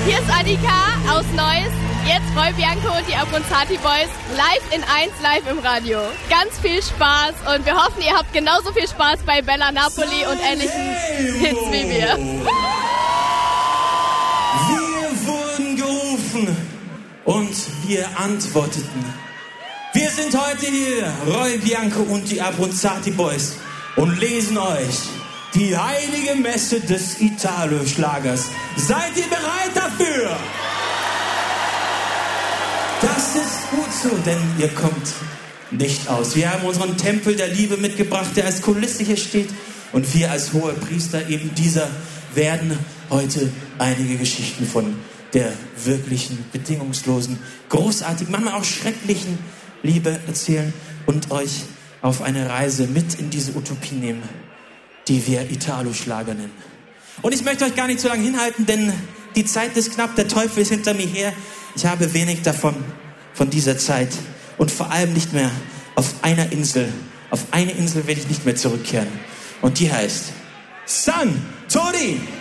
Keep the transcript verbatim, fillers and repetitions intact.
Hier ist Annika aus Neuss. Jetzt Roy Bianco und die Abronzati Boys live in eins, live im Radio. Ganz viel Spaß und wir hoffen, ihr habt genauso viel Spaß bei Bella Napoli und ähnlichen Hits wie wir. Wir wurden gerufen und wir antworteten. Wir sind heute hier, Roy Bianco und die Abronzati Boys, und lesen euch die heilige Messe des Italo-Schlagers. Seid ihr bereit dafür? Das ist gut so, denn ihr kommt nicht aus. Wir haben unseren Tempel der Liebe mitgebracht, der als Kulisse hier steht. Und wir als hohe Priester eben dieser werden heute einige Geschichten von der wirklichen, bedingungslosen, großartigen, manchmal auch schrecklichen Liebe erzählen und euch auf eine Reise mit in diese Utopie nehmen, die wir Italo-Schlager nennen. Und ich möchte euch gar nicht so lange hinhalten, denn die Zeit ist knapp, der Teufel ist hinter mir her. Ich habe wenig davon, von dieser Zeit. Und vor allem nicht mehr auf einer Insel. Auf eine Insel werde ich nicht mehr zurückkehren. Und die heißt San Tori.